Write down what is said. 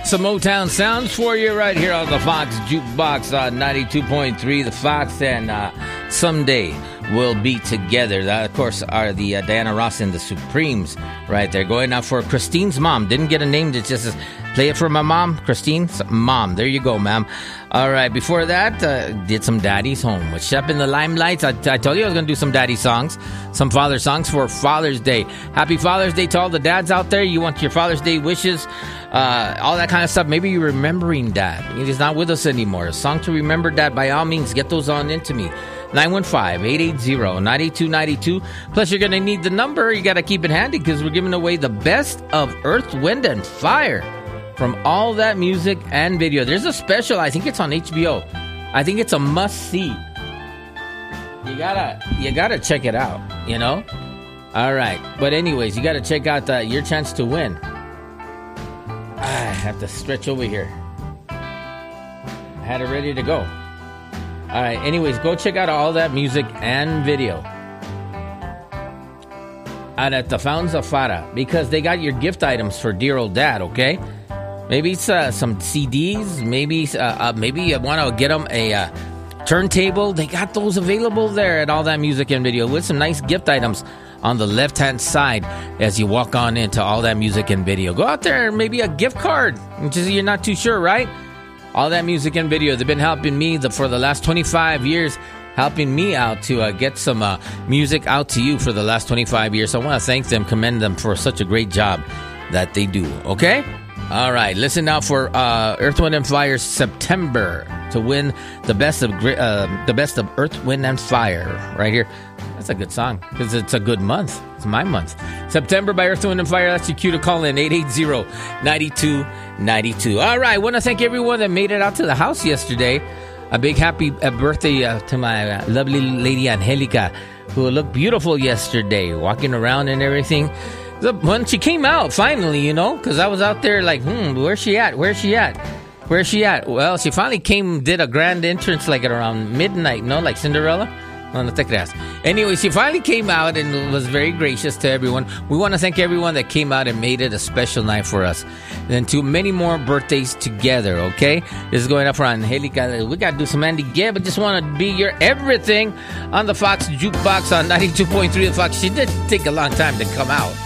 Some Motown sounds for you right here on the Fox Jukebox on 92.3. The Fox and Someday We'll Be Together. That, of course, are the Diana Ross and the Supremes right there. Going out for Christine's mom. Didn't get a name. That just says, play it for my mom. Christine's mom. There you go, ma'am. All right. Before that, did some Daddy's Home with Shep in the Limelights. I told you I was going to do some daddy songs, some father songs for Father's Day. Happy Father's Day to all the dads out there. You want your Father's Day wishes, all that kind of stuff. Maybe you're remembering Dad. He's not with us anymore. A song to remember Dad. By all means, get those on into me. 915-880-9292. Plus, you're going to need the number. You got to keep it handy because we're giving away the best of Earth, Wind, and Fire from all that music and video. There's a special. I think it's on HBO. I think it's a must-see. You gotta check it out, you know? All right. But anyways, you got to check out your chance to win. I have to stretch over here. I had it ready to go. All right. Anyways, go check out all that music and video out at the Fountains of Fara because they got your gift items for dear old Dad, okay? Maybe it's some CDs. Maybe you want to get them a turntable. They got those available there at all that music and video with some nice gift items on the left-hand side as you walk on into all that music and video. Go out there, maybe a gift card, which is you're not too sure, right? All that music and video. They've been helping me for the last 25 years, helping me out to get some music out to you for the last 25 years. So I want to thank them, commend them for such a great job that they do, okay? All right, listen now for Earth, Wind, and Fire September to win the best of Earth, Wind, and Fire right here. That's a good song because it's a good month. It's my month. September by Earth, Wind, and Fire. That's your cue to call in 880-9292. All right, I want to thank everyone that made it out to the house yesterday. A big happy birthday to my lovely lady Angelica, who looked beautiful yesterday, walking around and everything. When she came out, finally, you know, because I was out there like, where's she at? Well, she finally did a grand entrance like at around midnight, like Cinderella. No te creas. Anyway, she finally came out and was very gracious to everyone. We want to thank everyone that came out and made it a special night for us. And to many more birthdays together, okay? This is going up for Angelica. We got to do some Andy Gibb. I just want to be your everything on the Fox Jukebox on 92.3 The Fox. She did take a long time to come out.